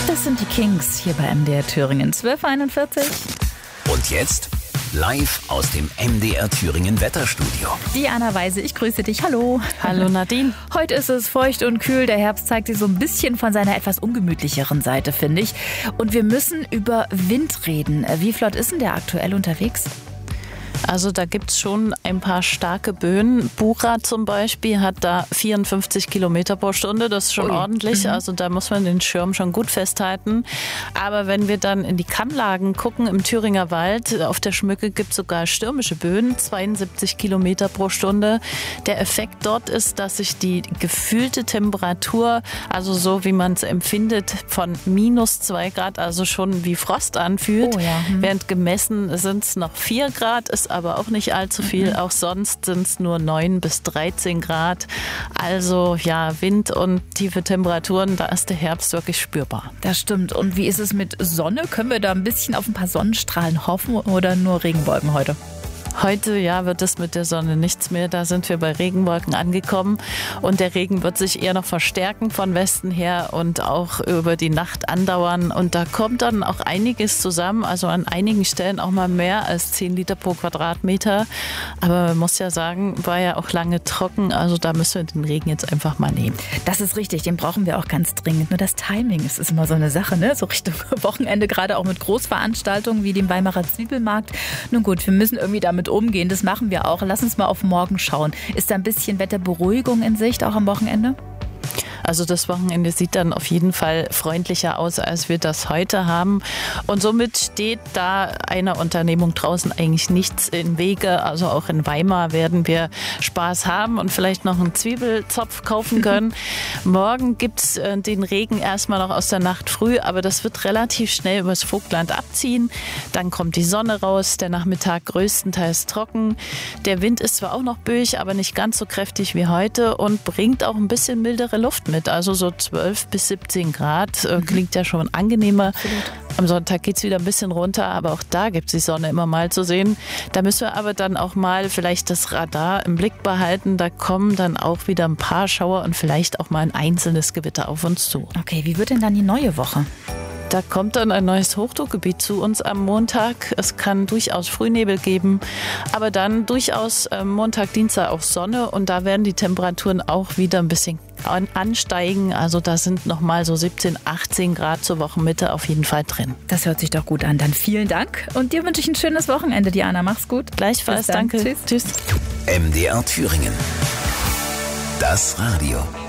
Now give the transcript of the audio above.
Das sind die Kings hier bei MDR Thüringen. 12:41. Und jetzt live aus dem MDR Thüringen Wetterstudio. Diana Weise, ich grüße dich. Hallo. Hallo Nadine. Heute ist es feucht und kühl. Der Herbst zeigt sich so ein bisschen von seiner etwas ungemütlicheren Seite, finde ich. Und wir müssen über Wind reden. Wie flott ist denn der aktuell unterwegs? Also da gibt es schon ein paar starke Böen. Bura zum Beispiel hat da 54 Kilometer pro Stunde. Das ist schon ordentlich. Also da muss man den Schirm schon gut festhalten. Aber wenn wir dann in die Kammlagen gucken, im Thüringer Wald, auf der Schmücke gibt es sogar stürmische Böen, 72 Kilometer pro Stunde. Der Effekt dort ist, dass sich die gefühlte Temperatur, also so wie man es empfindet, von -2 Grad, also schon wie Frost anfühlt. Oh ja. Während gemessen sind es noch 4 Grad, ist aber auch nicht allzu viel. Auch sonst sind es nur 9 bis 13 Grad. Also ja, Wind und tiefe Temperaturen, da ist der Herbst wirklich spürbar. Das stimmt. Und wie ist es mit Sonne? Können wir da ein bisschen auf ein paar Sonnenstrahlen hoffen oder nur Regenwolken heute? Heute wird es mit der Sonne nichts mehr. Da sind wir bei Regenwolken angekommen. Und der Regen wird sich eher noch verstärken von Westen her und auch über die Nacht andauern. Und da kommt dann auch einiges zusammen. Also an einigen Stellen auch mal mehr als 10 Liter pro Quadratmeter. Aber man muss ja sagen, war ja auch lange trocken. Also da müssen wir den Regen jetzt einfach mal nehmen. Das ist richtig. Den brauchen wir auch ganz dringend. Nur das Timing ist immer so eine Sache, ne? So Richtung Wochenende, gerade auch mit Großveranstaltungen wie dem Weimarer Zwiebelmarkt. Nun gut, wir müssen irgendwie damit umgehen. Das machen wir auch. Lass uns mal auf morgen schauen. Ist da ein bisschen Wetterberuhigung in Sicht, auch am Wochenende? Also das Wochenende sieht dann auf jeden Fall freundlicher aus, als wir das heute haben. Und somit steht da einer Unternehmung draußen eigentlich nichts im Wege. Also auch in Weimar werden wir Spaß haben und vielleicht noch einen Zwiebelzopf kaufen können. Morgen gibt es den Regen erstmal noch aus der Nacht früh, aber das wird relativ schnell übers Vogtland abziehen. Dann kommt die Sonne raus, der Nachmittag größtenteils trocken. Der Wind ist zwar auch noch böig, aber nicht ganz so kräftig wie heute und bringt auch ein bisschen mildere Luft mit. Also so 12 bis 17 Grad klingt ja schon angenehmer. Absolut. Am Sonntag geht es wieder ein bisschen runter, aber auch da gibt es die Sonne immer mal zu sehen. Da müssen wir aber dann auch mal vielleicht das Radar im Blick behalten. Da kommen dann auch wieder ein paar Schauer und vielleicht auch mal ein einzelnes Gewitter auf uns zu. Okay, wie wird denn dann die neue Woche? Da kommt dann ein neues Hochdruckgebiet zu uns am Montag. Es kann durchaus Frühnebel geben, aber dann durchaus Montag, Dienstag auch Sonne und da werden die Temperaturen auch wieder ein bisschen ansteigen. Also da sind nochmal so 17, 18 Grad zur Wochenmitte auf jeden Fall drin. Das hört sich doch gut an. Dann vielen Dank und dir wünsche ich ein schönes Wochenende, Diana. Mach's gut. Gleichfalls, danke. Tschüss. MDR Thüringen. Das Radio.